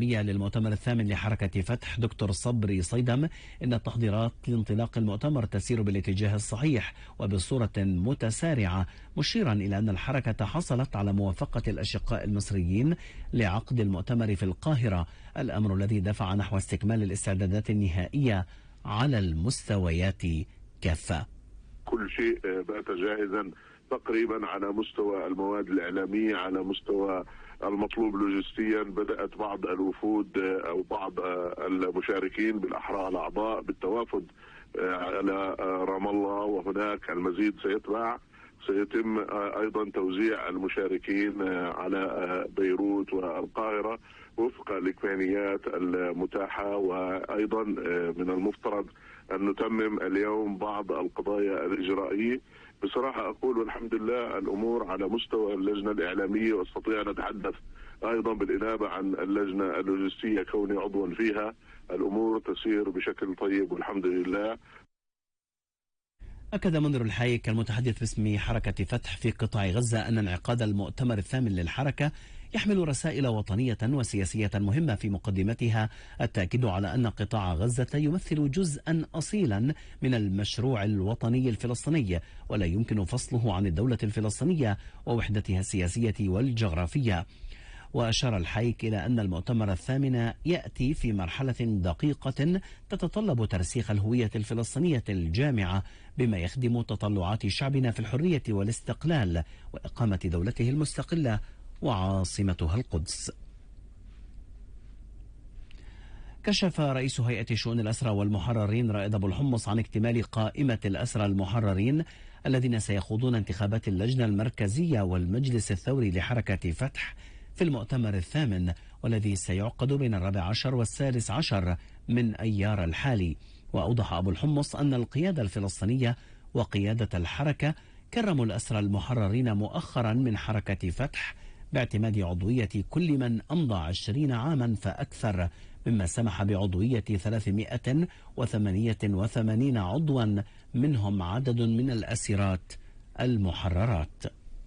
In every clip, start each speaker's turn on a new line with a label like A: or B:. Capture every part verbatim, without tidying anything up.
A: الإعلامية للمؤتمر الثامن لحركة فتح دكتور صبري صيدم إن التحضيرات لانطلاق المؤتمر تسير بالاتجاه الصحيح وبصورة متسارعة، مشيرا إلى أن الحركة حصلت على موافقة الأشقاء المصريين لعقد المؤتمر في القاهرة، الأمر الذي دفع نحو استكمال الاستعدادات النهائية على المستويات كافة.
B: كل شيء بات جاهزا تقريبا على مستوى المواد الإعلامية، على مستوى المطلوب لوجستيا. بدأت بعض الوفود أو بعض المشاركين بالأحرى الأعضاء بالتوافد على رام الله، وهناك المزيد سيتبع. سيتم أيضا توزيع المشاركين على بيروت والقاهرة وفق الإمكانيات المتاحة. وأيضا من المفترض أن نتمم اليوم بعض القضايا الإجرائية. بصراحة أقول والحمد لله الأمور على مستوى اللجنة الإعلامية، واستطيع أن أتحدث أيضا بالإنابة عن اللجنة اللوجستية كوني عضوا فيها. الأمور تسير بشكل طيب والحمد لله.
A: أكد منذر الحايك المتحدث باسم حركة فتح في قطاع غزة أن انعقاد المؤتمر الثامن للحركة يحمل رسائل وطنية وسياسية مهمة، في مقدمتها التأكيد على أن قطاع غزة يمثل جزءا أصيلا من المشروع الوطني الفلسطيني، ولا يمكن فصله عن الدولة الفلسطينية ووحدتها السياسية والجغرافية. وأشار الحايك إلى أن المؤتمر الثامن يأتي في مرحلة دقيقة تتطلب ترسيخ الهوية الفلسطينية الجامعة بما يخدم تطلعات شعبنا في الحرية والاستقلال وإقامة دولته المستقلة وعاصمتها القدس. كشف رئيس هيئة شؤون الأسرى والمحررين رائد أبو الحمص عن اكتمال قائمة الأسرى المحررين الذين سيخوضون انتخابات اللجنة المركزية والمجلس الثوري لحركة فتح في المؤتمر الثامن، والذي سيعقد بين الرابع عشر والسادس عشر من أيار الحالي. وأوضح أبو الحمص أن القيادة الفلسطينية وقيادة الحركة كرموا الأسرى المحررين مؤخرا من حركة فتح باعتماد عضوية كل من أمضى عشرين عاما فأكثر، مما سمح بعضوية ثلاثمائة وثمانية وثمانين عضوا، منهم عدد من الأسيرات المحررات.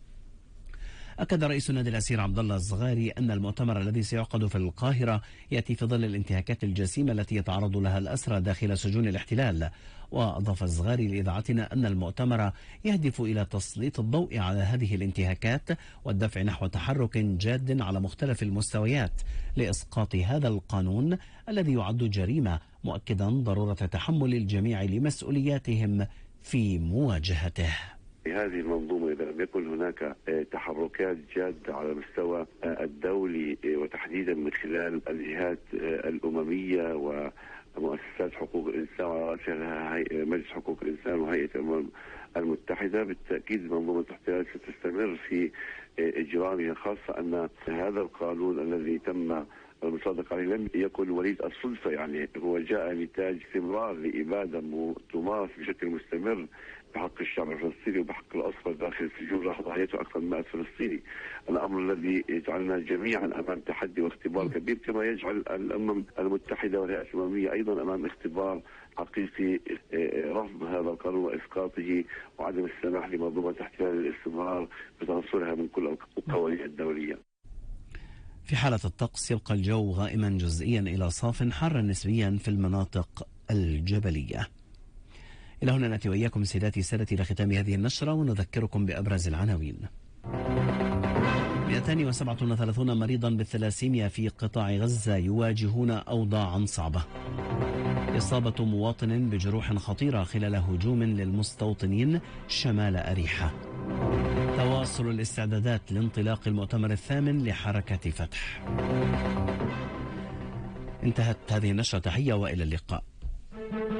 A: أكد رئيس النادي الأسير عبد الله الصغاري أن المؤتمر الذي سيعقد في القاهرة يأتي في ظل الانتهاكات الجسيمة التي يتعرض لها الأسرى داخل سجون الاحتلال. وأضاف الصغاري لإذاعتنا أن المؤتمر يهدف إلى تسليط الضوء على هذه الانتهاكات والدفع نحو تحرك جاد على مختلف المستويات لإسقاط هذا القانون الذي يعد جريمة، مؤكدا ضرورة تحمل الجميع لمسؤولياتهم في مواجهته.
C: هذه المنظومة إذا لم يكن هناك تحركات جادة على المستوى الدولي وتحديدا من خلال الجهات الأممية ومؤسسات حقوق الإنسان ورأسها مجلس حقوق الإنسان وهيئة الأمم المتحدة، بالتأكيد منظومة الاحتلال ستستمر في إجرامها، خاصة أن هذا القانون الذي تم المصادقة عليه لم يكن وليد الصدفة، يعني هو جاء نتاج استمرار لإبادة تمارس بشكل مستمر بحق الشعب الفلسطيني وبحق الأسرى داخل السجون رغم ضحيته أكثر من مئة فلسطيني، الأمر الذي يجعلنا جميعا أمام تحدي واختبار كبير، كما يجعل الأمم المتحدة والهيئة الأممية أيضا أمام اختبار حقيقي رفض هذا القانون وإسقاطه وعدم السماح لمنظومة الاحتلال للاستمرار بتنصرها من كل القوانين الدولية.
A: في حالة الطقس يبقى الجو غائما جزئيا إلى صاف حارا نسبيا في المناطق الجبلية. إلى هنا نأتي وإياكم سيداتي سادتي إلى ختام هذه النشرة، ونذكركم بأبرز العناوين. مئتين وسبعة وثلاثين مريضا بالثلاسيميا في قطاع غزة يواجهون أوضاعا صعبة. إصابة مواطن بجروح خطيرة خلال هجوم للمستوطنين شمال أريحة. تواصل الاستعدادات لانطلاق المؤتمر الثامن لحركة فتح. انتهت هذه النشرة، تحية وإلى اللقاء.